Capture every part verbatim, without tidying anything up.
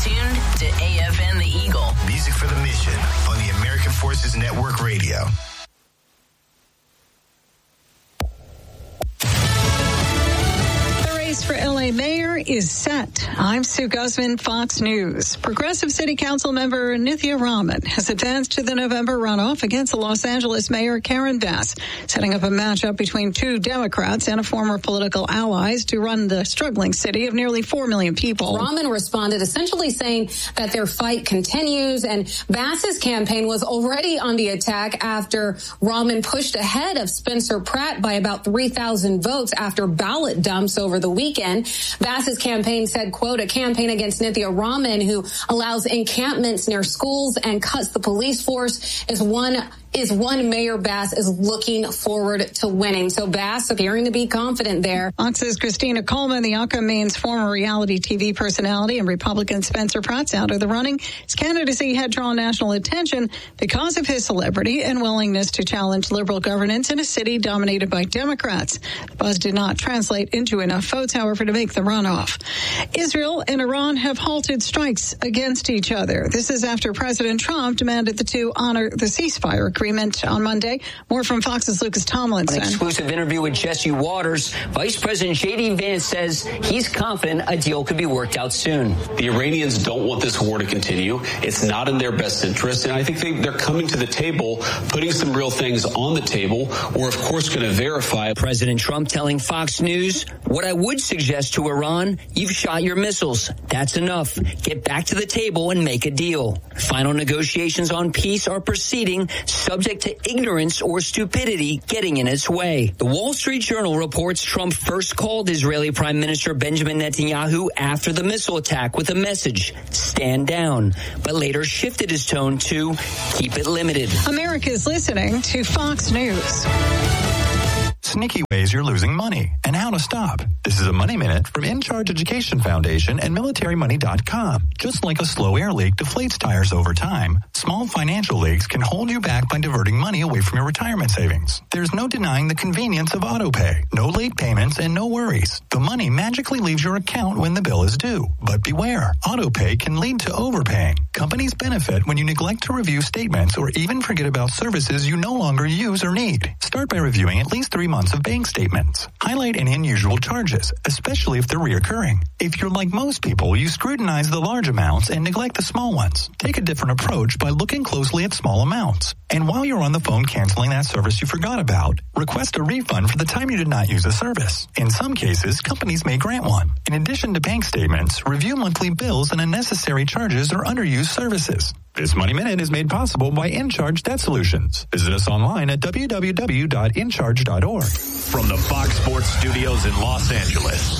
tuned to A F N The Eagle. Music for the mission on the American Forces Network Radio. For L A mayor is set. I'm Sue Guzman, Fox News. Progressive City Council member Nithya Raman has advanced to the November runoff against the Los Angeles mayor Karen Bass, setting up a matchup between two Democrats and a former political allies to run the struggling city of nearly four million people. Raman responded essentially saying that their fight continues, and Bass's campaign was already on the attack after Raman pushed ahead of Spencer Pratt by about three thousand votes after ballot dumps over the weekend. Bass's campaign said, quote, a campaign against Nithya Raman, who allows encampments near schools and cuts the police force, is one is one Mayor Bass is looking forward to winning. So Bass appearing to be confident there. Fox's Christina Coleman, the outcome means former reality T V personality and Republican Spencer Pratt's out of the running. His candidacy had drawn national attention because of his celebrity and willingness to challenge liberal governance in a city dominated by Democrats. The buzz did not translate into enough votes, however, to make the runoff. Israel and Iran have halted strikes against each other. This is after President Trump demanded the two honor the ceasefire agreement on Monday. More from Fox's Lucas Tomlinson. An exclusive interview with Jesse Waters. Vice President J D Vance says he's confident a deal could be worked out soon. The Iranians don't want this war to continue. It's not in their best interest. And I think they, they're coming to the table, putting some real things on the table. We're, of course, going to verify. President Trump telling Fox News, what I would suggest to Iran, you've shot your missiles. That's enough. Get back to the table and make a deal. Final negotiations on peace are proceeding, subject to ignorance or stupidity getting in its way. The Wall Street Journal reports Trump first called Israeli Prime Minister Benjamin Netanyahu after the missile attack with a message, stand down, but later shifted his tone to keep it limited. America's listening to Fox News. Sneaky ways you're losing money and how to stop. This is a Money Minute from In Charge Education Foundation and military money dot com. Just like a slow air leak deflates tires over time, small financial leaks can hold you back by diverting money away from your retirement savings. There's no denying the convenience of autopay. No late payments and no worries. The money magically leaves your account when the bill is due. But beware, autopay can lead to overpaying. Companies benefit when you neglect to review statements or even forget about services you no longer use or need. Start by reviewing at least three months of bank statements. Highlight any unusual charges, especially if they're reoccurring. If you're like most people, you scrutinize the large amounts and neglect the small ones. Take a different approach by looking closely at small amounts. And while you're on the phone canceling that service you forgot about, request a refund for the time you did not use a service. In some cases, companies may grant one. In addition to bank statements, review monthly bills and unnecessary charges or underused services. This Money Minute is made possible by InCharge Debt Solutions. Visit us online at w w w dot in charge dot org. From the Fox Sports Studios in Los Angeles,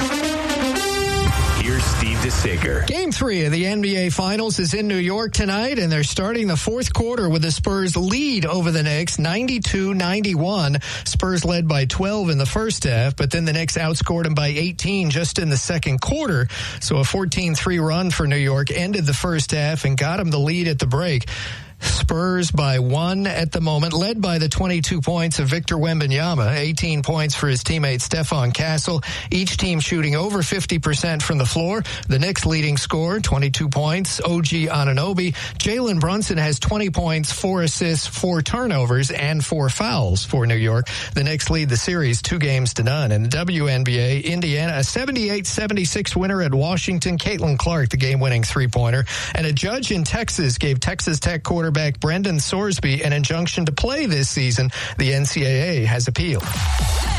here's Steve DeSager. Game three of the N B A Finals is in New York tonight, and they're starting the fourth quarter with the Spurs lead over the Knicks, ninety-two ninety-one. Spurs led by twelve in the first half, but then the Knicks outscored them by eighteen just in the second quarter. So a fourteen three run for New York ended the first half and got them the lead at the break. Spurs by one at the moment, led by the twenty-two points of Victor Wembanyama, eighteen points for his teammate Stephon Castle. Each team shooting over fifty percent from the floor. The Knicks leading scorer, twenty-two points, O G Anunoby. Jalen Brunson has twenty points, four assists, four turnovers, and four fouls for New York. The Knicks lead the series two games to none. In the W N B A, Indiana, a seventy-eight seventy-six winner at Washington. Caitlin Clark, the game-winning three-pointer. And a judge in Texas gave Texas Tech quarterback Quarterback Brendan Sorsby an injunction to play this season. The N C double A has appealed.